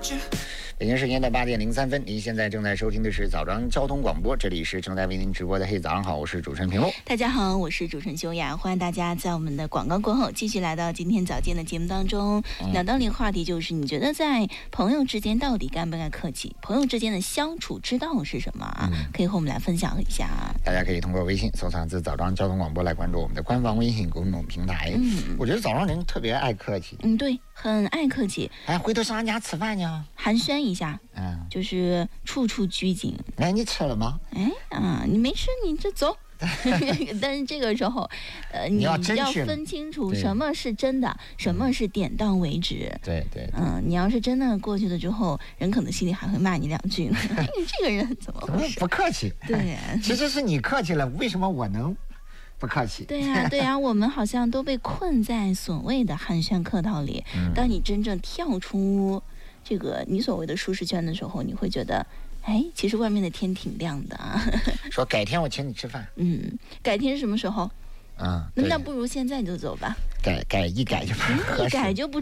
北京时间的8:03，您现在正在收听的是早上交通广播，这里是正在为您直播的。嘿，早上好，我是主持人平路。 大家好，我是主持人修雅，欢迎大家在我们的广告过后继续来到今天早间的节目当中。聊到的话题就是，你觉得在朋友之间到底该不该客气？朋友之间的相处之道是什么啊？可以和我们来分享一下。 大家可以通过微信搜查字早上交通广播来关注我们的官方微信公众平台。我觉得早上人特别爱客气。 对，很爱客气。 哎，回头上俺家吃饭去， 寒暄一下。就是处处拘谨。 哎，你吃了吗？ 你没吃，你这走。但是这个时候，你要分清楚什么是真的，什么是点到为止。 对。 你要是真的过去了之后，人可能心里还会骂你2句呢。你这个人怎么回事？ 不客气。 对， 其实是你客气了，为什么我能不客气？ 对呀，我们好像都被困在所谓的寒暄客套里。当你真正跳出这个你所谓的舒适圈的时候，你会觉得，其实外面的天挺亮的啊。 说改天我请你吃饭。 改天是什么时候？那不如现在就走吧。 改就不合适。 改就不